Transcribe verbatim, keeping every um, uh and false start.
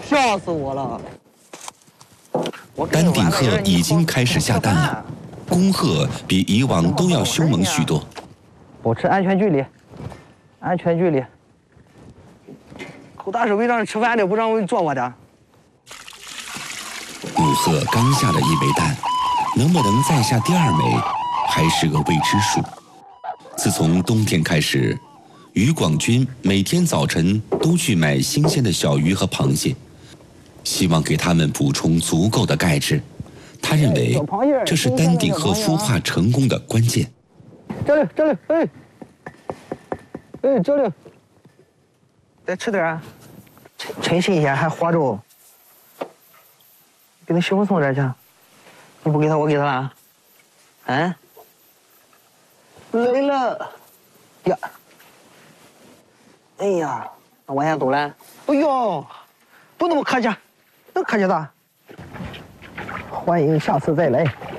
笑死我了！ 丹顶鹤已经开始下蛋了，公鹤比以往都要凶猛许多。 保持安全距离，安全距离。口大是为让人吃饭的，不让人捉我的。 母鹤刚下了一枚蛋，能不能再下第二枚，还是个未知数。自从冬天开始，于广军每天早晨都去买新鲜的小鱼和螃蟹，希望给它们补充足够的钙质。他认为这是丹顶鹤孵化成功的关键。 这里，这里，哎，哎，这里，再吃点啊，趁新鲜还活着。给你媳妇送点去，你不给他，我给他了。嗯，来了，呀，哎呀，往下走了。哎呦，不那么客气，能客气啥？欢迎下次再来。